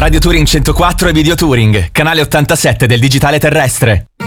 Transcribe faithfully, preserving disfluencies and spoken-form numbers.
Radio Touring centoquattro e Video Touring, canale ottantasette del digitale terrestre.